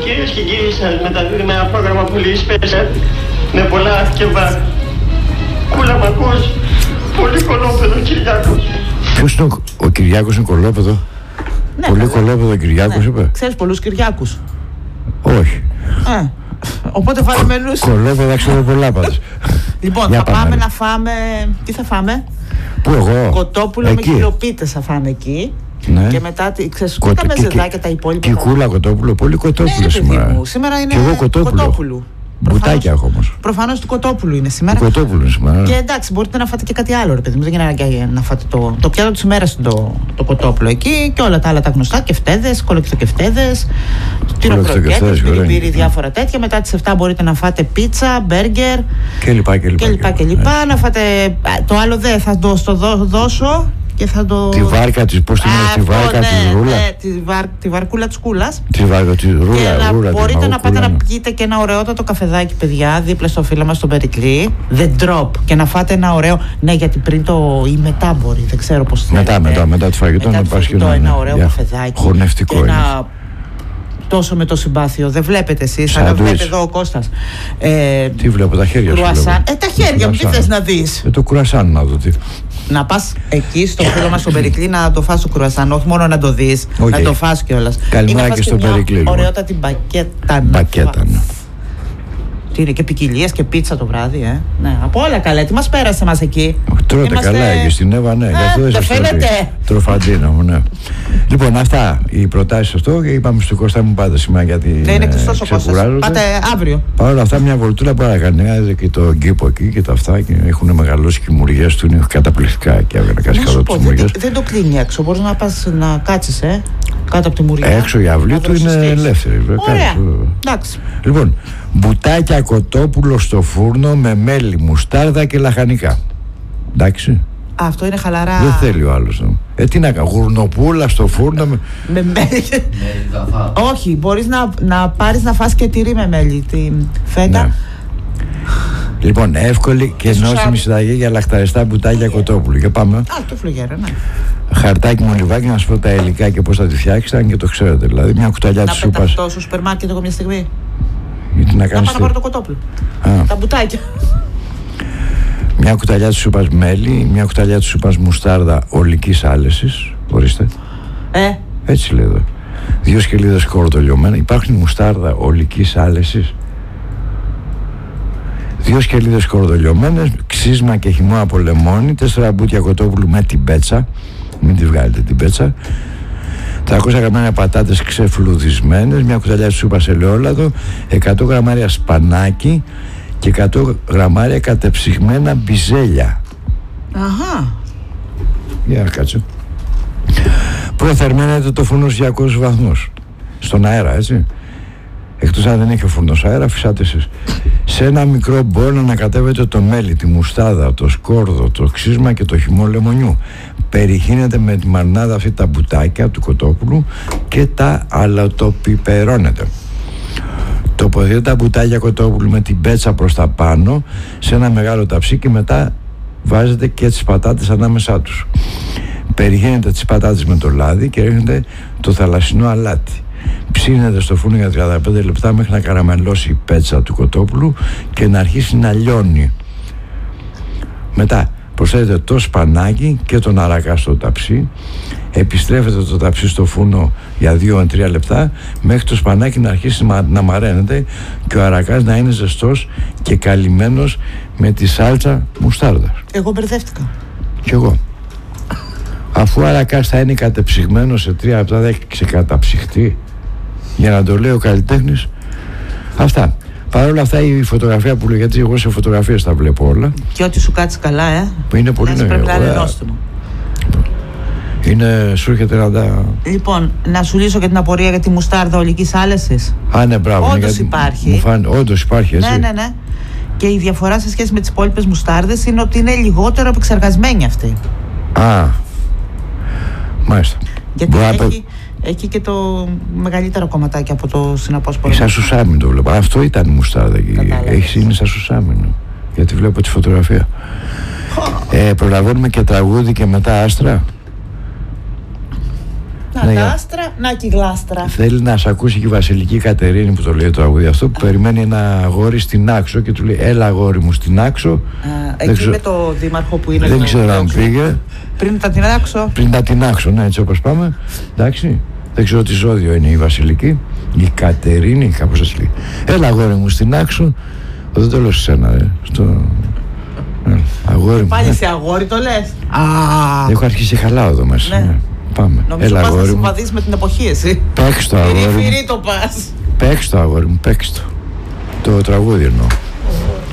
κυρίες και κύριοι, σας μεταδίδει με ένα πρόγραμμα πολύ special με πολλά αρκευά. Κούλα μ' ακούς? Πολύ κολόπεδο Κυριάκος. Ποιος είναι ο Κυριάκος? Είναι κολόπεδο? Ναι, πολύ κολόπεδο Κυριάκος, είπε. Ξέρεις πολλούς Κυριάκους? Όχι. Οπότε βάλε μενούς. Κολόπεδα ξέρω πολλά πάντως. Λοιπόν, θα πάμε να φάμε. Τι θα φάμε? Πού εγώ? Κοτόπουλο με κυλοπίτες θα φάνε εκεί. Ναι. Και μετά, ξέρεις, τα μεζεδάκια τα υπόλοιπα. Κικούλα κοτόπουλο, πολύ κοτόπουλο σήμερα. Σήμερα είναι κοτόπουλο. Μπουτάκια όμως. Προφανώς του κοτόπουλου είναι σήμερα. Του κοτόπουλου είναι σήμερα. Και εντάξει, μπορείτε να φάτε και κάτι άλλο, ρε παιδί μου. Δεν είναι ανάγκη να φάτε το πιάτο της ημέρας το κοτόπουλο εκεί και όλα τα άλλα τα γνωστά. Κεφτέδες, κολοκυθοκεφτέδες, τυροκροκέτες, πυριπύρι, διάφορα τέτοια. Μετά τις 7 μπορείτε να φάτε πίτσα, μπέργκερ κλπ. Να φάτε. Το άλλο δεν θα το δώσω. Και θα το... Τη βάρκα της, πώς την είναι, τη βάρκα της ρούλα. Ναι, τη βαρκούλα της κούλας. Τη βάρκα της ρούλα. Μπορείτε να πάτε να πιείτε και ένα ωραιότατο καφεδάκι, παιδιά, δίπλα στο φίλο μας στον Περικλή. The Drop. Και να φάτε ένα ωραίο. Ναι, γιατί πριν ή μετά μπορεί, δεν ξέρω πώς θέλετε. Μετά το φαγητό να πας και ένα ωραίο καφεδάκι. Χορνευτικό είναι. Τόσο με το συμπάθειο. Δεν βλέπετε εσείς, αλλά βλέπετε εδώ ο Κώστας. Τι βλέπω, τα χέρια σου. Τα χέρια μου, τι θες να δεις? Το κουρασάν να δω τι. Να πας εκεί στο φίλο μας στον Περικλή να το φας το κρουασάν, όχι μόνο να το δεις, να το φας κιόλας. Καλημέρα και στον Περικλή. Ωραιότατη μπακέτα. Μπακέτα, ναι. Τι είναι, και ποικιλίες και πίτσα το βράδυ, Ναι, από όλα καλά. Τι μας πέρασε μας εκεί? Τρώτε καλά εκεί στην Εύα, ναι. Δεν φαίνεται. Τροφαντίνα μου, ναι. Λοιπόν, αυτά οι προτάσεις αυτό, και είπαμε στον Κώστα μου πάντα σήμερα γιατί δεν είναι κλειστός ο Κώστας. Πάτε αύριο. Παρ' όλα αυτά, μια βολτούλα πάρα κάνει. Και το γκίπο εκεί και τα αυτά. Και έχουν μεγαλώσει και οι μουριές του, είναι καταπληκτικά και δεν το κλείνει έξω. Μπορείς να πας να κάτσεις, κάτω από τη μουριά. Έξω η αυλή του είναι ελεύθερη. Ωραία. Εντάξει. Λοιπόν, μπουτάκια κοτόπουλο στο φούρνο με μέλι, μουστάρδα και λαχανικά. Εντάξει. Αυτό είναι χαλαρά. Δεν θέλει ο άλλος. Τι να κάνω, γουρνοπούλα στο φούρνο με μέλι. Όχι, μπορείς να πάρεις να φας και τυρί με μέλι. Τη φέτα. Ναι. Λοιπόν, εύκολη και νόστιμη συνταγή για λαχταριστά μπουτάκια κοτόπουλου. Και πάμε. Το φλογέρα, ναι. Χαρτάκι με ολιβάκι, να σου πω τα υλικά και πώς θα τη φτιάξεις, αν και το ξέρετε. Δηλαδή, μια κουταλιά της σούπας. Να πεταχτώ στο σούπερ μάρκετ εγώ μια στιγμή. Γιατί να πάω να πάρω το κοτόπουλο. Τα μπουτάκια. Μια κουταλιά της σούπας μέλι, μια κουταλιά της σούπας μουστάρδα ολικής άλεσης. Ορίστε. Έτσι λέει εδώ. 2 σκελίδες κορδολιωμένα. Υπάρχουν μουστάρδα ολικής άλεσης. 2 σκελίδες κορδολιωμένες, ξύσμα και χυμό από λεμόνι, 4 μπουτια κοτόπουλου με την πέτσα. Μην τη βγάλετε την πέτσα. 300 γραμμάρια πατάτες ξεφλουδισμένες, μια κουταλιά της σούπας ελαιόλαδο, 100 γραμμάρια σπανάκι και 100 γραμμάρια κατεψυγμένα μπιζέλια. Αχα. Για να κάτσω. Προθερμαίνετε το φούρνο στους 200 βαθμούς. Στον αέρα, έτσι. Εκτός αν δεν έχει ο φούρνος αέρα, φυσάτε εσείς. Σε ένα μικρό μπολ ανακατεύετε το μέλι, τη μουστάδα, το σκόρδο, το ξύσμα και το χυμό λεμονιού. Περιχύνετε με τη μαρινάδα αυτή τα μπουτάκια του κοτόπουλου και τα αλατοπιπερώνετε. Τοποθετείτε τα μπουτάκια κοτόπουλου με την πέτσα προς τα πάνω σε ένα μεγάλο ταψί και μετά βάζετε και τις πατάτες ανάμεσά τους. Περιχύνετε τις πατάτες με το λάδι και ρίχνετε το θαλασσινό αλάτι. Ψήνετε στο φούρνο για 35 λεπτά μέχρι να καραμελώσει η πέτσα του κοτόπουλου και να αρχίσει να λιώνει. Μετά προσθέτετε το σπανάκι και τον αρακά στο ταψί. Επιστρέφετε το ταψί στο φούρνο για 2 με 3 λεπτά μέχρι το σπανάκι να αρχίσει να μαραίνεται και ο αρακάς να είναι ζεστός και καλυμμένος με τη σάλτσα μουστάρδας. Εγώ μπερδεύτηκα. Κι εγώ. Αφού ο αρακάς θα είναι κατεψυγμένος σε 3 λεπτά, δεν έχει ξεκαταψυχτεί, για να το λέει ο καλλιτέχνης. Αυτά. Παρ' όλα αυτά η φωτογραφία που λέω, γιατί εγώ σε φωτογραφίες τα βλέπω όλα. Και ό,τι σου κάτσει καλά, που είναι πολύ πρέπει να είναι νόστιμο. Σου έρχεται να τα... Λοιπόν, να σου λύσω και την απορία για τη μουστάρδα ολικής άλεσης. Ναι, μπράβο. Όντως υπάρχει. Όντως υπάρχει, έτσι. Ναι. Και η διαφορά σε σχέση με τις υπόλοιπες μουστάρδες είναι ότι είναι λιγότερο επεξεργασμένη αυτή. Μάλιστα. Γιατί έχει και το μεγαλύτερο κομματάκι από το συναπώς πόλεμο. Σαν σουσάμι το βλέπω. Αυτό ήταν η μουστάρδα. Είναι σαν σουσάμι. Γιατί βλέπω τη φωτογραφία. Προλαβαίνουμε και τραγούδι και μετά άστρα. Να τα άστρα, να και η γλάστρα. Θέλει να σε ακούσει και η Βασιλική Κατερίνη που το λέει το τραγούδι αυτό, που περιμένει ένα αγόρι στην Άξο και του λέει έλα αγόρι μου στην Άξο. Εκεί με το δήμαρχο που είναι. Δεν ξέρω αν πήγε. Πριν τα την Άξο. Πριν τα την Άξο, ναι, έτσι όπως πάμε. Εντάξει. Δεν ξέρω τι ζώδιο είναι η Βασιλική. Η Κατερίνη, κάπως έτσι λέει. Έλα αγόρι μου στην Άξο. Δεν το λέω σε σένα, αγόρι μου. Πάλι σε αγόρι το λες. Έχω αρχίσει χαλάω εδώ μέσα. Ναι. Πάμε. Νομίζω πας να συμβαδείς με την εποχή εσύ. Παίξ' το αγόρι μου. Φυρί το πας. Παίξ' το αγόρι μου, παίξ' το. Το τραγούδι εννοώ.